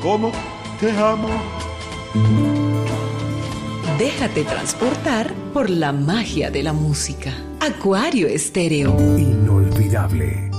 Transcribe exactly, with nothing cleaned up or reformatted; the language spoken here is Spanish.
como te amo. Déjate transportar por la magia de la música. Acuario Estéreo. Inolvidable.